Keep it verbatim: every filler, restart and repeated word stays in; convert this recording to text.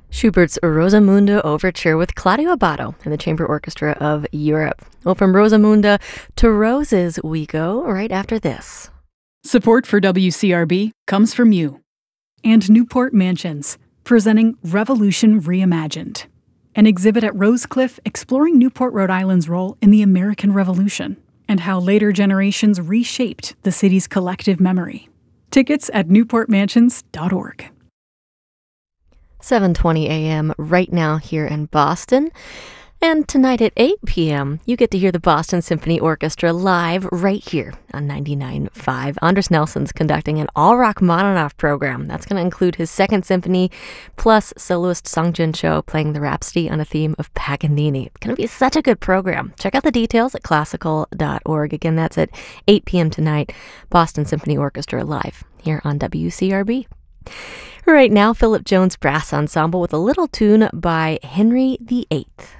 Schubert's Rosamunde Overture with Claudio Abbado and the Chamber Orchestra of Europe. Well, from Rosamunde to Roses we go right after this. Support for W C R B comes from you. And Newport Mansions, presenting Revolution Reimagined, an exhibit at Rosecliff exploring Newport, Rhode Island's role in the American Revolution and how later generations reshaped the city's collective memory. Tickets at newport mansions dot org. seven twenty a.m. right now here in Boston. And tonight at eight p.m., you get to hear the Boston Symphony Orchestra live right here on ninety-nine point five. Andres Nelson's conducting an all-rock Rachmaninoff program. That's going to include his second symphony, plus soloist Sung Jin Cho playing the Rhapsody on a theme of Paganini. It's going to be such a good program. Check out the details at classical dot org. Again, that's at eight p.m. tonight, Boston Symphony Orchestra live here on W C R B. Right now, Philip Jones Brass Ensemble with a little tune by Henry the Eighth.